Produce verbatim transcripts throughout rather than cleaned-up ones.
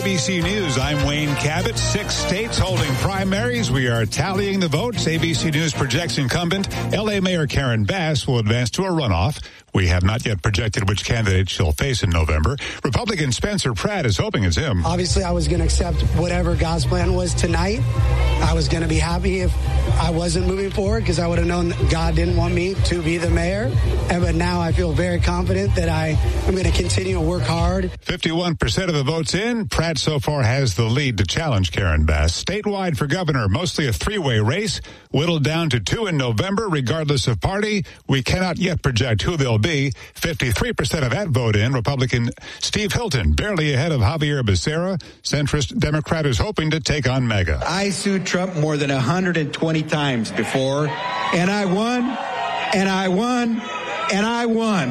B C News, I'm Wayne Cabot. Six states holding primaries. We are tallying the votes. A B C News projects incumbent L A Mayor Karen Bass will advance to a runoff. We have not yet projected which candidate she'll face in November. Republican Spencer Pratt is hoping it's him. Obviously, I was going to accept whatever God's plan was tonight. I was going to be happy if I wasn't moving forward because I would have known that God didn't want me to be the mayor. And but now I feel very confident that I am going to continue to work hard. fifty-one percent of the votes in. Pratt so far has the lead to challenge Karen Bass. Statewide for governor, mostly a three-way race, whittled down to two in November, regardless of party. We cannot yet project who they'll be. fifty-three percent of that vote in. Republican Steve Hilton, barely ahead of Javier Becerra, centrist Democrat who's hoping to take on MAGA. I sued Trump more than one hundred twenty times before, and I won, and I won, and I won.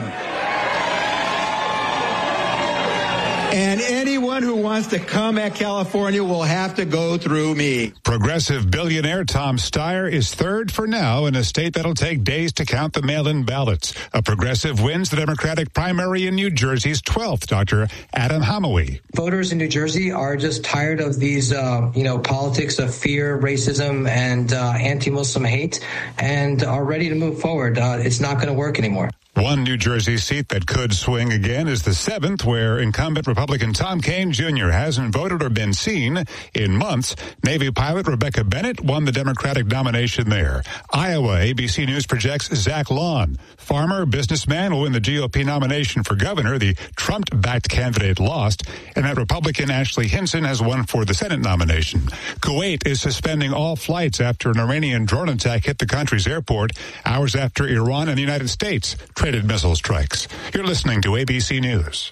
And anyone who wants to come at California will have to go through me. Progressive billionaire Tom Steyer is third for now in a state that'll take days to count the mail-in ballots. A progressive wins the Democratic primary in New Jersey's twelfth. Doctor Adam Hamawi. Voters in New Jersey are just tired of these, uh, you know, politics of fear, racism, and uh, anti-Muslim hate, and are ready to move forward. Uh, it's not going to work anymore. One New Jersey seat that could swing again is the seventh, where incumbent Republican Tom Kean Junior hasn't voted or been seen in months. Navy pilot Rebecca Bennett won the Democratic nomination there. Iowa, A B C News projects Zach Lawn. Farmer, businessman will win the G O P nomination for governor. The Trump-backed candidate lost, and that Republican Ashley Hinson has won for the Senate nomination. Kuwait is suspending all flights after an Iranian drone attack hit the country's airport hours after Iran and the United States traded missile strikes. You're listening to A B C News.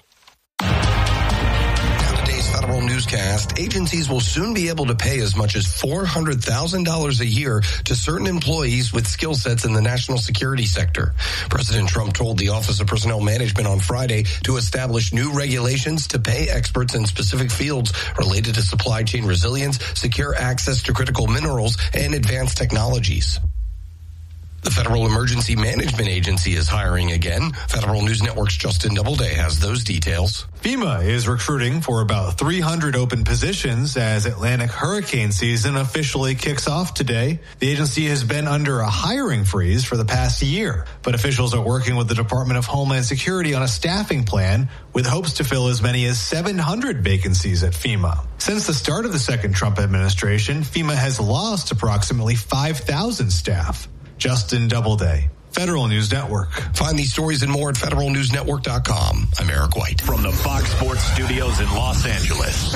Now today's federal newscast. Agencies will soon be able to pay as much as four hundred thousand dollars a year to certain employees with skill sets in the national security sector. President Trump told the Office of Personnel Management on Friday to establish new regulations to pay experts in specific fields related to supply chain resilience, secure access to critical minerals, and advanced technologies. The Federal Emergency Management Agency is hiring again. Federal News Network's Justin Doubleday has those details. FEMA is recruiting for about three hundred open positions as Atlantic hurricane season officially kicks off today. The agency has been under a hiring freeze for the past year, but officials are working with the Department of Homeland Security on a staffing plan with hopes to fill as many as seven hundred vacancies at FEMA. Since the start of the second Trump administration, FEMA has lost approximately five thousand staff. Justin Doubleday, Federal News Network. Find these stories and more at federal news network dot com. I'm Eric White. From the Fox Sports Studios in Los Angeles,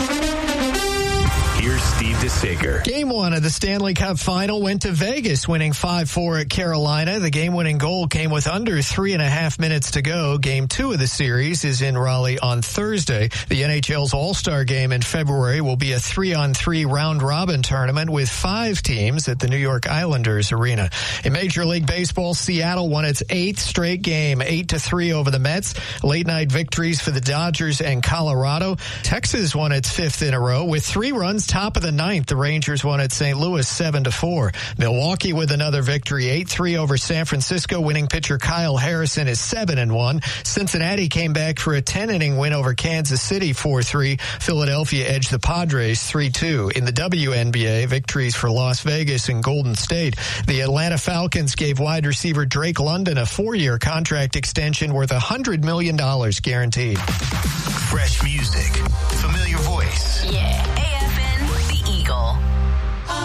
here's Steve DeSager. Game one of the Stanley Cup Final went to Vegas, winning five four at Carolina. The game-winning goal came with under three and a half minutes to go. Game two of the series is in Raleigh on Thursday. The N H L's All-Star Game in February will be a three-on-three round-robin tournament with five teams at the New York Islanders Arena. In Major League Baseball, Seattle won its eighth straight game, eight to three over the Mets. Late-night victories for the Dodgers and Colorado. Texas won its fifth in a row with three runs top of the ninth. The Rangers won at Saint Louis seven to four. Milwaukee with another victory, eight three over San Francisco. Winning pitcher Kyle Harrison is seven and one. Cincinnati came back for a ten-inning win over Kansas City four three. Philadelphia edged the Padres three two. In the W N B A, victories for Las Vegas and Golden State. The Atlanta Falcons gave wide receiver Drake London a four-year contract extension worth one hundred million dollars guaranteed. Fresh music.